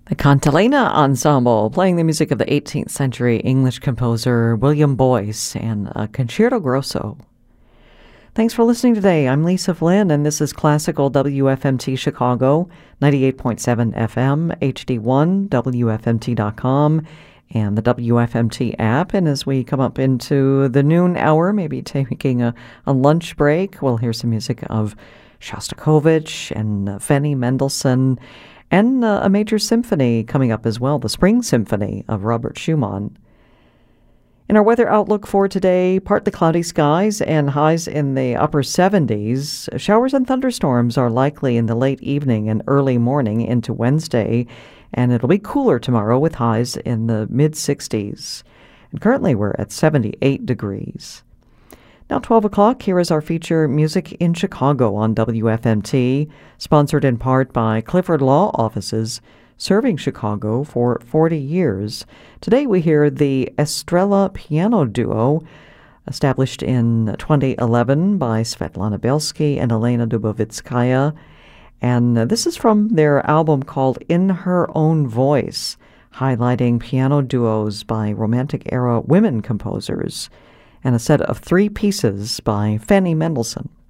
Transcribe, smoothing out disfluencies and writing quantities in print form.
The Cantilena Ensemble, playing the music of the 18th century English composer William Boyce and a Concerto Grosso. Thanks for listening today. I'm Lisa Flynn, and this is Classical WFMT Chicago, 98.7 FM, HD1, WFMT.com, and the WFMT app. And as we come up into the noon hour, maybe taking a lunch break, we'll hear some music of Shostakovich and Feni Mendelssohn, and a major symphony coming up as well, the Spring Symphony of Robert Schumann. In our weather outlook for today, partly cloudy skies and highs in the upper 70s. Showers and thunderstorms are likely in the late evening and early morning into Wednesday, and it'll be cooler tomorrow with highs in the mid-60s. And currently we're at 78 degrees. Now 12 o'clock, here is our feature Music in Chicago on WFMT, sponsored in part by Clifford Law Offices, serving Chicago for 40 years. Today we hear the Estrella Piano Duo, established in 2011 by Svetlana Belsky and Elena Dubovitskaya. And this is from their album called In Her Own Voice, highlighting piano duos by Romantic-era women composers, and a set of 3 pieces by Feni Mendelssohn.